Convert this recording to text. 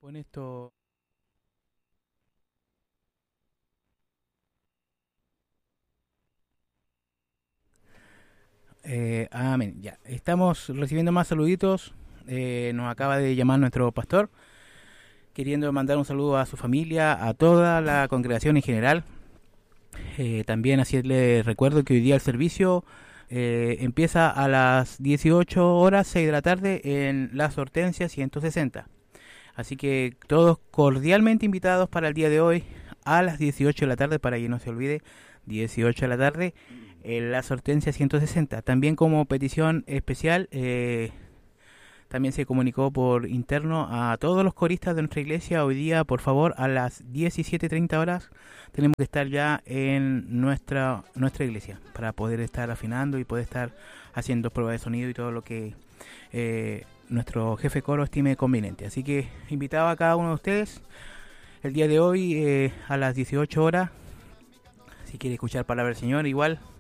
Pon esto. Amén. Ya, estamos recibiendo más saluditos. Nos acaba de llamar nuestro pastor, queriendo mandar un saludo a su familia, a toda la congregación en general. También así le recuerdo que hoy día el servicio empieza a las 18 horas 6 de la tarde en Las Hortensias 160. Así que todos cordialmente invitados para el día de hoy a las 18 de la tarde, para que no se olvide, 18 de la tarde en Las Hortensias 160. También como petición especial, también se comunicó por interno a todos los coristas de nuestra iglesia. Hoy día, por favor, a las 17:30 horas tenemos que estar ya en nuestra iglesia para poder estar afinando y poder estar haciendo pruebas de sonido y todo lo que nuestro jefe coro estime conveniente. Así que invitaba a cada uno de ustedes el día de hoy a las 18 horas. Si quiere escuchar palabra del Señor, igual